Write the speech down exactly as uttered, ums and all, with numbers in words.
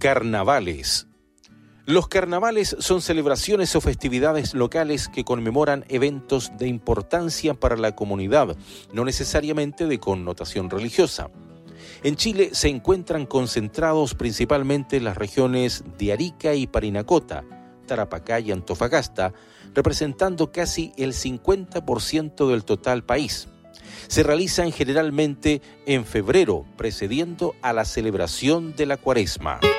Carnavales. Los carnavales son celebraciones o festividades locales que conmemoran eventos de importancia para la comunidad, no necesariamente de connotación religiosa. En Chile se encuentran concentrados principalmente en las regiones de Arica y Parinacota, Tarapacá y Antofagasta, representando casi el cincuenta por ciento del total país. Se realizan generalmente en febrero, precediendo a la celebración de la Cuaresma.